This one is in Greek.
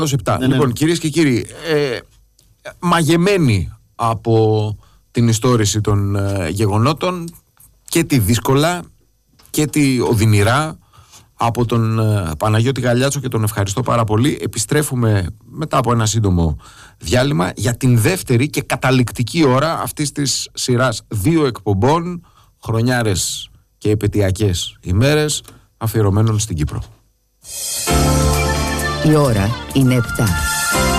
7. Λοιπόν, κυρίες και κύριοι, μαγεμένοι από την ιστόρηση των γεγονότων, και τη δύσκολα και τη οδυνηρά, από τον Παναγιώτη Γαλιάτσο, και τον ευχαριστώ πάρα πολύ. Επιστρέφουμε μετά από ένα σύντομο διάλειμμα για την δεύτερη και καταληκτική ώρα αυτής της σειράς 2 εκπομπών, χρονιάρες και επετειακές ημέρες, αφιερωμένων στην Κύπρο. Η ώρα είναι 7.